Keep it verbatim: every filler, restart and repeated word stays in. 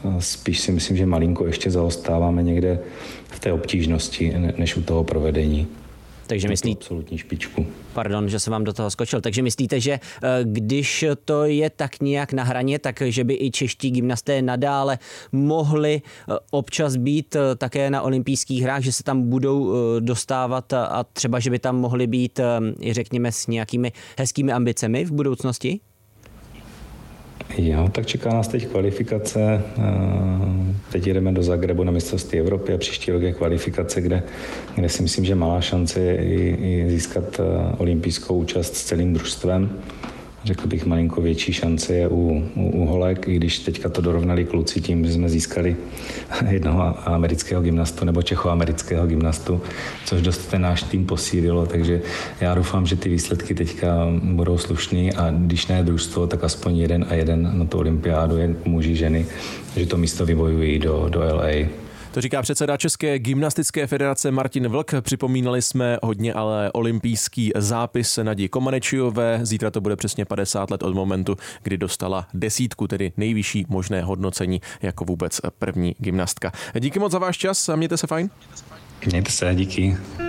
spíš si myslím, že malinko ještě zaostáváme někde v té obtížnosti, než u toho provedení. Takže myslíte, absolutní špičku. Pardon, že jsem vám do toho skočil. Takže myslíte, že když to je tak nějak na hraně, tak že by i čeští gymnasté nadále mohli občas být také na olympijských hrách, že se tam budou dostávat a třeba, že by tam mohli být i řekněme s nějakými hezkými ambicemi v budoucnosti? Jo, tak čeká nás teď kvalifikace. Teď jdeme do Zagrebu na mistrovství Evropy a příští rok je kvalifikace, kde, kde si myslím, že má šanci i, i získat olympijskou účast s celým družstvem. Řekl bych, malinko větší šance je u, u, u holek, i když teďka to dorovnali kluci tím, že jsme získali jednoho amerického gymnastu nebo čechoamerického gymnastu, což dost ten náš tým posílilo, takže já doufám, že ty výsledky teďka budou slušný a když ne družstvo, tak aspoň jeden a jeden na tu olympiádu, jen muži, ženy, že to místo vybojují do, do L A. To říká předseda České gymnastické federace Martin Vlk. Připomínali jsme hodně ale olympijský zápis Nadi Komanečijové. Zítra to bude přesně padesát let od momentu, kdy dostala desítku, tedy nejvyšší možné hodnocení jako vůbec první gymnastka. Díky moc za váš čas a mějte se fajn. Mějte se, díky.